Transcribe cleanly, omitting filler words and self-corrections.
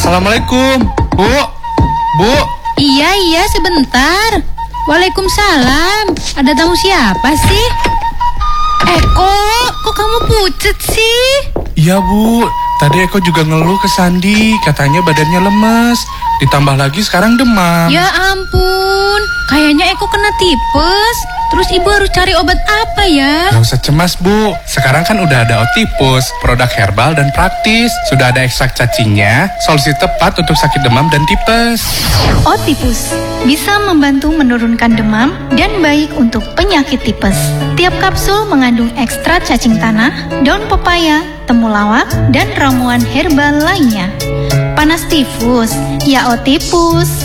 Assalamualaikum, Bu. Bu. Iya, sebentar. Waalaikumsalam. Ada tamu siapa sih? Kok kamu pucet sih? Iya, Bu. Tadi Eko juga ngeluh ke Sandi, katanya badannya lemes. Ditambah lagi sekarang demam. Ya ampun, kayaknya Eko kena tipes. Terus ibu harus cari obat apa ya? Gak usah cemas, Bu. Sekarang kan udah ada Otipus, produk herbal dan praktis. Sudah ada ekstrak cacingnya, solusi tepat untuk sakit demam dan tipes. Otipus bisa membantu menurunkan demam dan baik untuk penyakit tipes. Tiap kapsul mengandung ekstrak cacing tanah, daun pepaya, temulawak, dan ramuan herbal lainnya. Panas tifus, ya Otipus.